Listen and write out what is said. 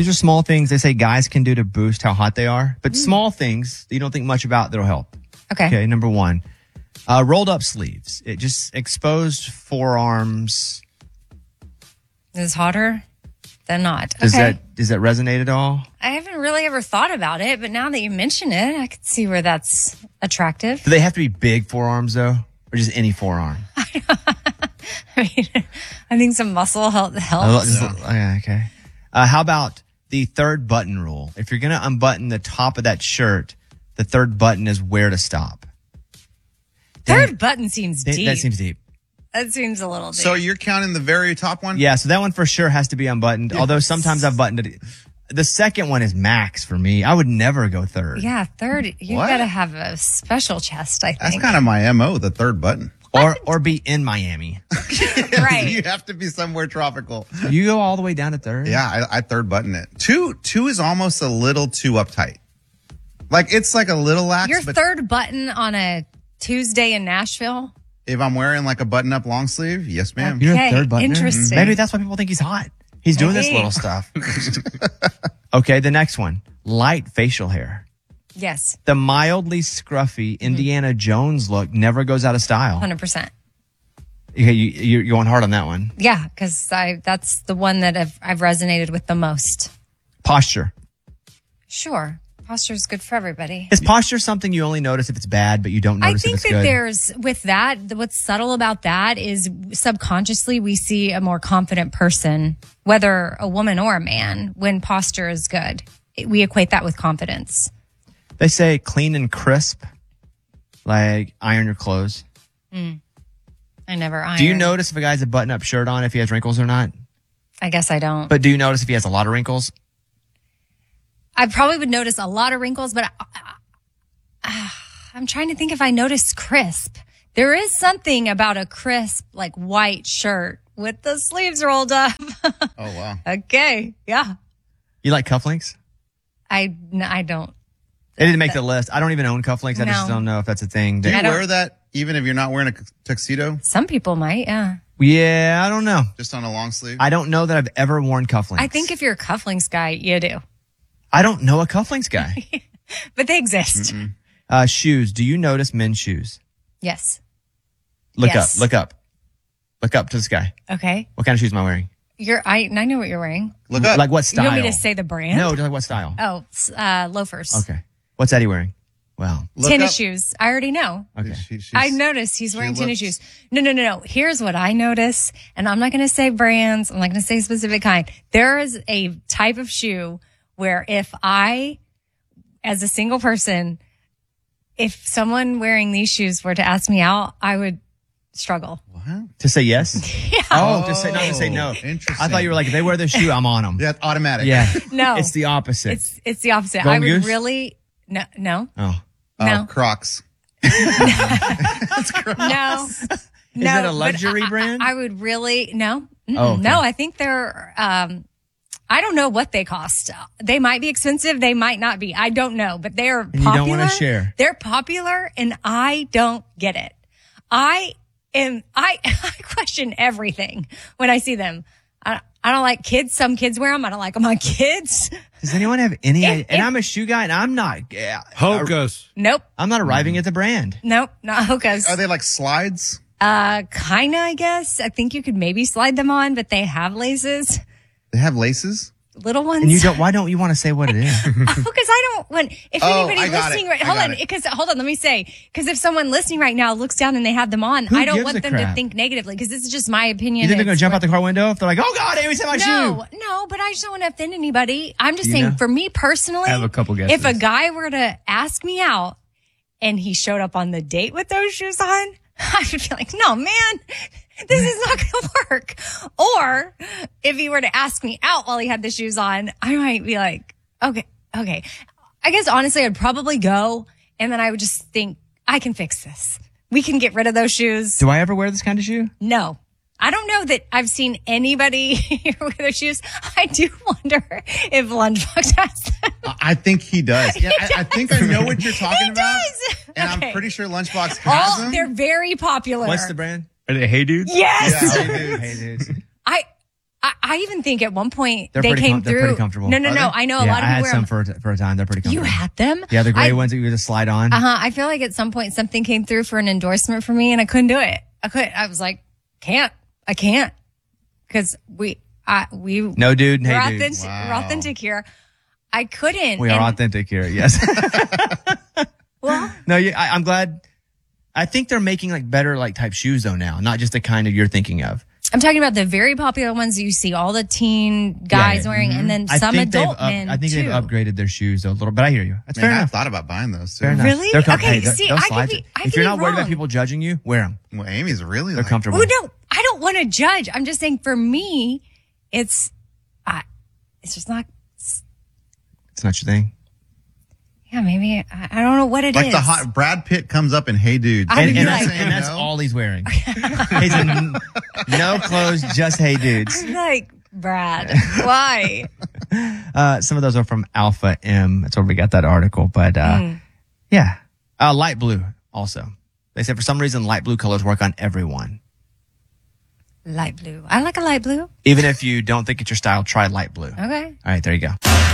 are small things they say guys can do to boost how hot they are, but small things that you don't think much about that'll help. Okay. Number one, rolled up sleeves. It just exposed forearms. Is hotter than not. Does Okay. that resonate at all? I haven't really ever thought about it, but now that you mention it, I can see where that's attractive. Do they have to be big forearms though, or just any forearm? I mean, I think some muscle helps. Okay. How about the third button rule? If you're going to unbutton the top of that shirt, the third button is where to stop. Third button seems deep. That seems deep. That seems a little deep. So you're counting the very top one? Yeah, so that one for sure has to be unbuttoned. Yes. Although sometimes I've buttoned it. The second one is max for me. I would never go third. Yeah, third. You got to have a special chest, I think. That's kind of my MO, the third button. Or be in Miami. Right. You have to be somewhere tropical. You go all the way down to third? Yeah, I third button it. Two is almost a little too uptight. Like, it's like a little lax. Your but third button on a Tuesday in Nashville? If I'm wearing like a button-up long sleeve, yes, ma'am. Okay. You're a third button. Interesting. Maybe that's why people think he's hot. He's doing this little stuff. Okay, the next one. Light facial hair. Yes. The mildly scruffy Indiana Jones look never goes out of style. 100%. Okay, you're going hard on that one. Yeah, because that's the one that I've resonated with the most. Posture. Sure. Posture is good for everybody. Is posture something you only notice if it's bad, but you don't notice if it's good? I think that there's, with that, what's subtle about that is subconsciously we see a more confident person, whether a woman or a man, when posture is good. We equate that with confidence. They say clean and crisp, like iron your clothes. I never iron. Do you notice if a guy's a button-up shirt on if he has wrinkles or not? I guess I don't. But do you notice if he has a lot of wrinkles? I probably would notice a lot of wrinkles, but I'm trying to think if I notice crisp. There is something about a crisp, like white shirt with the sleeves rolled up. Oh, wow. Okay. Yeah. You like cufflinks? I don't. It didn't make the list. I don't even own cufflinks. I just No. don't know if that's a thing. Do you I don't- wear that even if you're not wearing a tuxedo? Some people might, yeah. Yeah, I don't know. Just on a long sleeve? I don't know that I've ever worn cufflinks. I think if you're a cufflinks guy, you do. I don't know a cufflinks guy. But they exist. Shoes. Do you notice men's shoes? Yes. Look Yes. up. Look up. Look up to the sky. Okay. What kind of shoes am I wearing? I know what you're wearing. Look up. Like what style? You want me to say the brand? No, just like what style? Oh, loafers. Okay. What's Eddie wearing? Well, Look Tennis up. shoes. I already know. okay. I noticed he's wearing tennis looks- shoes. No. Here's what I notice, and I'm not going to say brands. I'm not going to say specific kind. There is a type of shoe where if I, as a single person, if someone wearing these shoes were to ask me out, I would struggle. To say yes? Yeah. Oh, to say not to say no. Interesting. I thought you were like, if they wear this shoe, I'm on them. Yeah, automatic. Yeah. No. It's the opposite. It's the opposite. Golden I would Goose? really no. Oh. No. Crocs. No. Is it a luxury brand? I would really no. Oh, okay. No, I think they're I don't know what they cost. They might be expensive, they might not be. I don't know, but they are popular. you don't wanna share. They're popular and I don't get it. I question everything when I see them. I don't like kids. Some kids wear them. I don't like them on kids. Does anyone have any idea? And if- I'm a shoe guy and I'm not. Hocus. Nope. I'm not arriving at the brand. Nope. Not Hokas. Are they like slides? Kinda, I guess. I think you could maybe slide them on, but they have laces. They have laces? Little ones. And you don't, why don't you want to say what it is? Because I don't want, if anybody I got listening it. right, I hold got on, it. hold on, let me say, because if someone listening right now looks down and they have them on, Who I don't gives want a them to crap? think negatively, because this is just my opinion. You think they're going It's to jump what- out the car window if they're like, oh God, Amy's in my shoe? No, but I just don't want to offend anybody. I'm just You saying, know? for me personally, I have a couple guesses. if a guy were to ask me out and he showed up on the date with those shoes on, I would be like, no, man, this is not going to work. Or if he were to ask me out while he had the shoes on, I might be like, okay. I guess honestly, I'd probably go and then I would just think, I can fix this. We can get rid of those shoes. Do I ever wear this kind of shoe? No. I don't know that I've seen anybody here with their shoes. I do wonder if Lunchbox has them. I think he does. Yeah, I think I know what you're talking He about. does. And Okay. I'm pretty sure Lunchbox has them. They're very popular. What's the brand? Are they Hey Dudes? Yes. Yeah, they do. Hey, dudes. I even think at one point They're they pretty came they're through. pretty comfortable. No. Are they? I know a Yeah, lot of I people had wear some for a time. They're pretty You comfortable. had them? Yeah, the gray ones that you just slide on. I feel like at some point something came through for an endorsement for me and I couldn't do it. I was like, I can't. Cause we, No dude, we're hey dude. authentic, we're authentic here. I couldn't. We are And- authentic here, yes. Well, No, I'm glad. I think they're making like better like type shoes though now, not just the kind of you're thinking of. I'm talking about the very popular ones you see all the teen guys Yeah. wearing and then I some think adult men I think too. they've upgraded their shoes though, a little, but I hear you. That's fair Man, I enough. thought about buying those too. Fair enough. Really? They're Okay, they'll- see, they'll I could slide be- you. I If could you're be not worried about wrong. people judging you, wear them. Well, Amy's really They're like, comfortable. Oh no, I don't want to judge. I'm just saying for me, it's just not. It's not your thing. Yeah, maybe I don't know what it is. like the hot Brad Pitt comes up and hey dude. I And, mean, and like- that's, and that's all he's wearing. He's in no clothes, just hey dudes. I'm like, Brad, why? Some of those are from Alpha M. That's where we got that article. But yeah, light blue also. They said for some reason light blue colors work on everyone. Light blue. I like a light blue. Even if you don't think it's your style, try light blue. Okay. All right, there you go.